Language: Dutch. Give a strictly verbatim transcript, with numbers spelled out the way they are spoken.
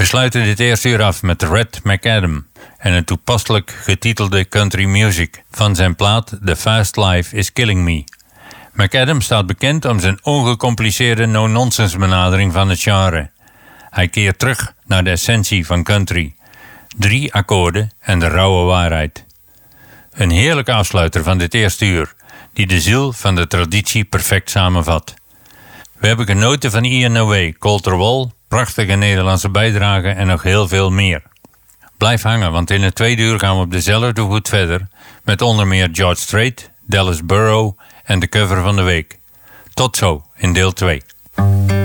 We sluiten dit eerste uur af met Red McAdam en een toepasselijk getitelde country music van zijn plaat The Fast Life is Killing Me. McAdam staat bekend om zijn ongecompliceerde no-nonsense benadering van het genre. Hij keert terug naar de essentie van country. Drie akkoorden en de rauwe waarheid. Een heerlijke afsluiter van dit eerste uur, die de ziel van de traditie perfect samenvat. We hebben genoten van Ian Away, Colter Wall, prachtige Nederlandse bijdragen en nog heel veel meer. Blijf hangen, want in het tweede uur gaan we op dezelfde voet verder met onder meer George Strait, Dallas Burrow en de cover van de week. Tot zo in deel twee.